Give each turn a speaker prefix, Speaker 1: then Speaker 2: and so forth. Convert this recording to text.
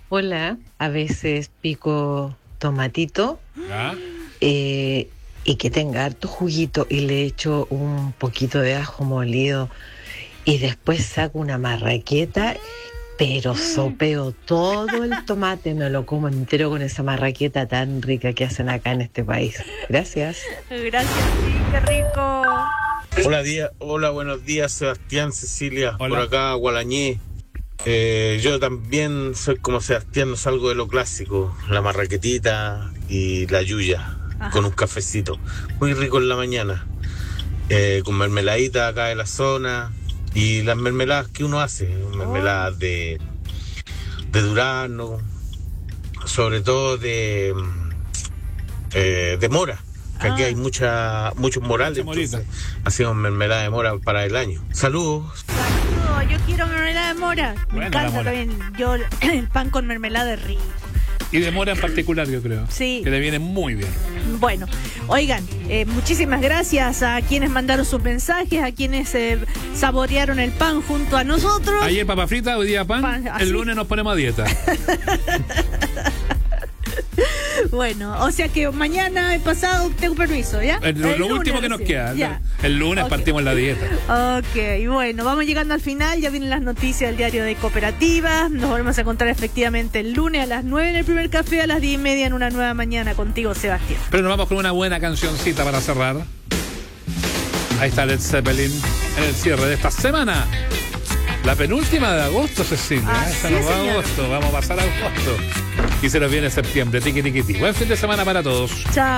Speaker 1: Hola, a veces pico tomatito
Speaker 2: ¿Ya?
Speaker 1: y que tenga harto juguito y le echo un poquito de ajo molido y después saco una marraqueta, pero sopeo todo el tomate, me lo como entero con esa marraqueta tan rica que hacen acá en este país. Gracias.
Speaker 3: Gracias, sí, qué rico.
Speaker 4: Hola, buenos días, Sebastián, Cecilia,
Speaker 2: Hola.
Speaker 4: por acá, Gualañé. Yo también soy como Sebastián, no salgo de lo clásico, la marraquetita y la yuya,
Speaker 3: Ajá.
Speaker 4: con un cafecito, muy rico en la mañana, con mermeladita acá de la zona, y las mermeladas que uno hace, mermeladas de durazno, sobre todo de mora. Que aquí hay muchos morales,
Speaker 2: Mucha morita.
Speaker 4: entonces hacemos mermelada de mora para el año. Saludos.
Speaker 3: Saludos, yo quiero mermelada de mora. Me
Speaker 2: Buena la
Speaker 3: encanta
Speaker 2: mora.
Speaker 3: también. Yo, el pan con mermelada es rico.
Speaker 2: Y de mora en particular, yo creo.
Speaker 3: Sí.
Speaker 2: Que le viene muy bien.
Speaker 3: Bueno, oigan, muchísimas gracias a quienes mandaron sus mensajes, a quienes saborearon el pan junto a nosotros.
Speaker 2: Ayer papa frita, hoy día pan.
Speaker 3: Pan, así.
Speaker 2: El lunes nos ponemos a dieta.
Speaker 3: Bueno, o sea que mañana, el pasado, tengo permiso, ¿ya?
Speaker 2: Lo
Speaker 3: El lunes,
Speaker 2: último que nos
Speaker 3: sí,
Speaker 2: queda.
Speaker 3: ya.
Speaker 2: El lunes
Speaker 3: Ok.
Speaker 2: partimos la dieta.
Speaker 3: Ok, bueno, vamos llegando al final, ya vienen las noticias del diario de Cooperativas, nos volvemos a encontrar efectivamente el lunes a las 9 en el primer café, a las 10:30 en una nueva mañana contigo, Sebastián.
Speaker 2: Pero nos vamos con una buena cancioncita para cerrar. Ahí está Led Zeppelin en el cierre de esta semana. La penúltima de agosto, Cecilia.
Speaker 3: Así
Speaker 2: Esta nos
Speaker 3: es,
Speaker 2: va a
Speaker 3: señor.
Speaker 2: agosto. Vamos a pasar a agosto. Y se nos viene septiembre. Tiqui, tiqui, tiqui. Buen fin de semana para todos.
Speaker 3: Chao.